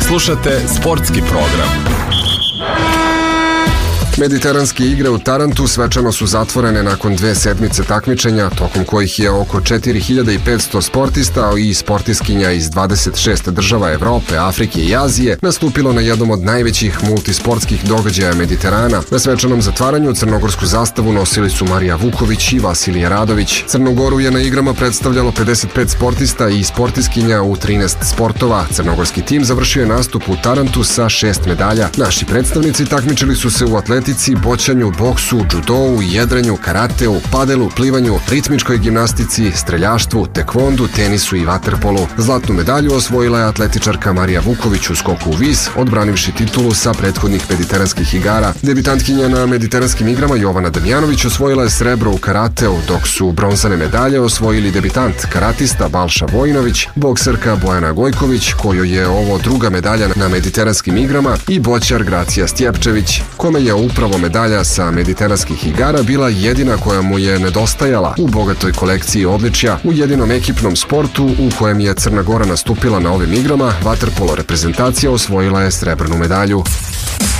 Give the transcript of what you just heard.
Slušate sportski program. Mediteranske igre u Tarantu svečano su zatvorene nakon 2 sedmice takmičenja, tokom kojih je oko 4500 sportista i sportiskinja iz 26 država Evrope, Afrike i Azije nastupilo na jednom od najvećih multisportskih događaja Mediterana. Na svečanom zatvaranju crnogorsku zastavu nosili su Marija Vuković i Vasilije Radović. Crnu Goru je na igrama predstavljalo 55 sportista i sportiskinja u 13 sportova. Crnogorski tim završio je nastup u Tarantu sa 6 medalja. Naši predstavnici takmičili su se u atletici, boćanju, boksu, džudou, jedrenju, karateu, padelu, plivanju, ritmičkoj gimnastici, streljaštvu, tekvondu, tenisu i vaterpolu. Zlatnu medalju osvojila je atletičarka Marija Vuković u skoku u vis, odbranivši titulu sa prethodnih mediteranskih igara. Debitantkinja na mediteranskim igrama Jovana Damjanović osvojila je srebro u karateu, dok su bronzane medalje osvojili debitant karatista Balša Vojinović, bokserka Bojana Gojković, kojoj je ovo druga medalja na mediteranskim igrama, i boćar Gracija Stjepčević, kome je upravo medalja sa mediteranskih igara bila jedina koja mu je nedostajala u bogatoj kolekciji odličja u jedinom ekipnom sportu u kojem je Crna Gora nastupila na ovim igrama. Vaterpolo reprezentacija osvojila je srebrnu medalju.